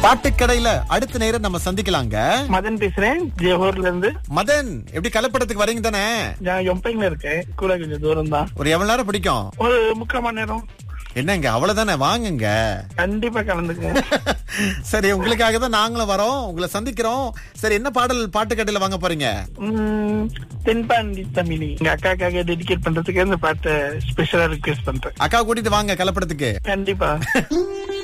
பாட்டுக்கடையில அடுத்த நேரம் நம்ம சந்திக்கலாங்க. மதன் பேசுறேன், ஜோஹர்ல இருந்து. மதன், எப்படி கலப்படத்துக்கு வரீங்க தானே? நான் எம்பைல இருக்கேன், கூட கொஞ்சம் தூரம் தான். ஒரு எவ்வளவு நேரம் பிடிக்கும்? ஒரு 3/4 மணி நேரம். என்னங்க அவ்வளவுதானே, வாங்குங்க. கண்டிப்பா கலந்துக்க. சரி, உங்களுக்காக தான் நாங்களும் வரோம், உங்களை சந்திக்கிறோம். சரி, என்ன பாடல் பாட்டுக்கடையில வாங்க போறீங்க? தென்பாண்டி தமிழி எங்க அக்காக்காக டெடிகேட் பண்றதுக்கு இந்த பாட்டை ஸ்பெஷலா ரிக்வெஸ்ட் பண்றேன். அக்கா கூட்டிட்டு வாங்க கலப்படத்துக்கு. கண்டிப்பா.